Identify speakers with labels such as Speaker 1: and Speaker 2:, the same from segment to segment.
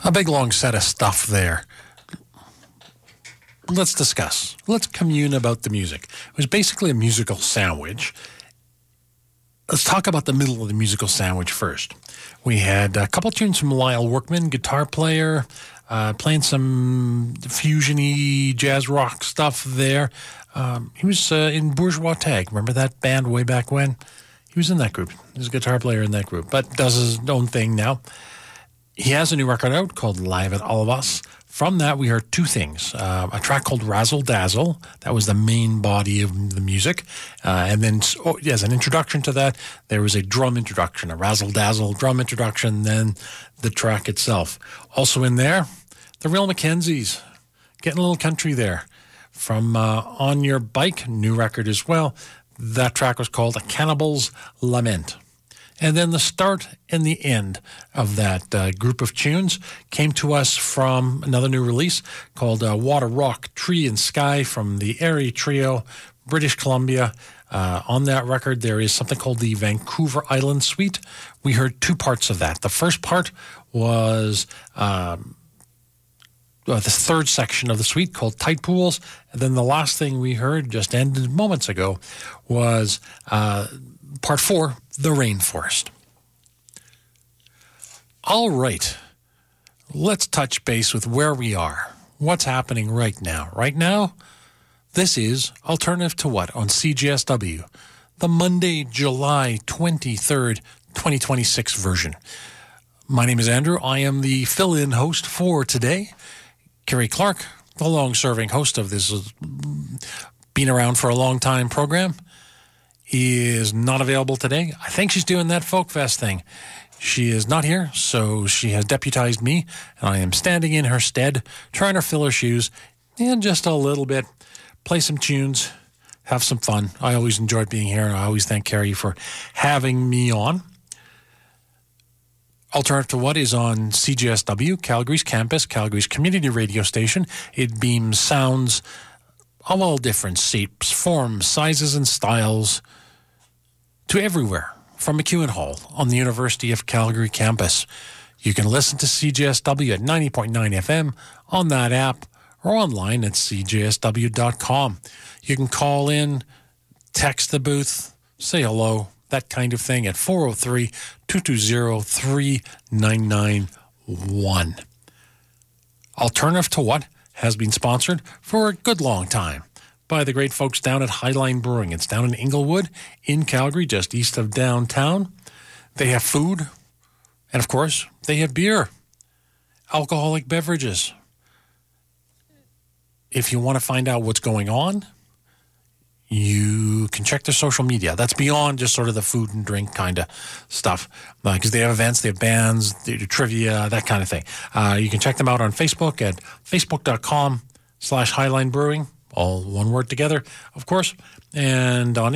Speaker 1: A big long set of stuff there. Let's discuss. Let's commune about the music. It was basically a musical sandwich. Let's talk about the middle of the musical sandwich first. We had a couple tunes from Lyle Workman, guitar player, playing some fusion-y jazz rock stuff there. He was in Bourgeois Tag. Remember that band way back when? He was in that group. He was a guitar player in that group, but does his own thing now. He has a new record out called Live at All of Us. From that, we heard two things. A track called Razzle Dazzle. That was the main body of the music. And then, as an introduction to that, there was a drum introduction, a Razzle Dazzle drum introduction, then the track itself. Also in there, the Real Mackenzies. Getting a little country there. From On Your Bike, new record as well. That track was called A Cannibal's Lament. And then the start and the end of that group of tunes came to us from another new release called Water, Rock, Tree and Sky from the Airy Trio, British Columbia. On that record, there is something called the Vancouver Island Suite. We heard two parts of that. The first part was the third section of the suite called Tight Pools. And then the last thing we heard just ended moments ago was part 4, The Rainforest. All right, let's touch base with where we are. What's happening right now? Right now, this is Alternative to What on CJSW, the Monday, July 23rd, 2026 version. My name is Andrew. I am the fill-in host for today. Kerry Clark, the long-serving host of this been around for a long time program, is not available today. I think she's doing that Folk Fest thing. She is not here, so she has deputized me, and I am standing in her stead, trying to fill her shoes, and just a little bit, play some tunes, have some fun. I always enjoyed being here, and I always thank Carrie for having me on. Alternative to What is on CJSW, Calgary's campus, Calgary's community radio station. It beams sounds of all different shapes, forms, sizes, and styles to everywhere from McEwen Hall on the University of Calgary campus. You can listen to CJSW at 90.9 FM on that app or online at cjsw.com. You can call in, text the booth, say hello, that kind of thing at 403-220-3991. Alternative to What has been sponsored for a good long time by the great folks down at Highline Brewing. It's down in Inglewood in Calgary, just east of downtown. They have food, and of course, they have beer, alcoholic beverages. If you want to find out what's going on, you can check their social media. That's beyond just sort of the food and drink kind of stuff, because they have events, they have bands, they do trivia, that kind of thing. You can check them out on Facebook at facebook.com/Highline Brewing, all one word together, of course, and on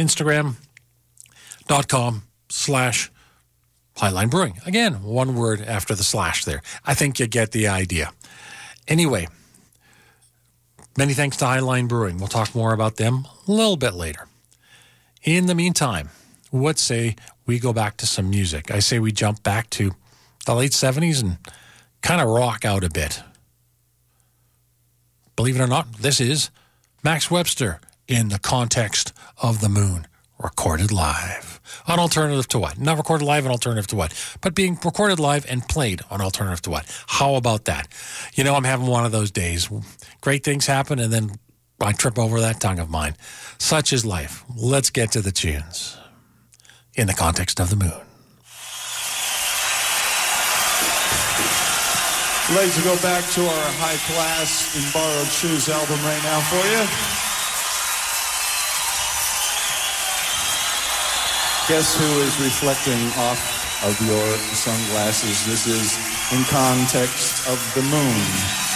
Speaker 1: Instagram.com/Highline Brewing. Again, one word after the slash there. I think you get the idea. Anyway, many thanks to Highline Brewing. We'll talk more about them a little bit later. In the meantime, what say we go back to some music? I say we jump back to the late 70s and kind of rock out a bit. Believe it or not, this is Max Webster in The Context of the Moon, recorded live on Alternative to What? Not recorded live on Alternative to What, but being recorded live and played on Alternative to What? How about that? You know, I'm having one of those days. Great things happen, and then I trip over that tongue of mine. Such is life. Let's get to the tunes. In the Context of the Moon.
Speaker 2: Ladies, we'll go back to our High Class in Borrowed Shoes album right now for you. Guess who is reflecting off of your sunglasses? This is In Context of the Moon.